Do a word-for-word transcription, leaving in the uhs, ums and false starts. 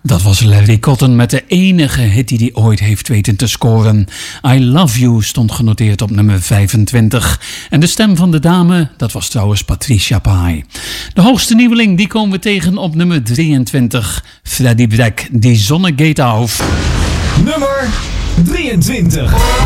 Dat was Larry Cotton met de enige hit die hij ooit heeft weten te scoren. I Love You stond genoteerd op nummer vijfentwintig. En de stem van de dame, dat was trouwens Patricia Pai. De hoogste nieuweling, die komen we tegen op nummer drieëntwintig. Freddie Breck, Die Sonne geht auf. Nummer drieëntwintig.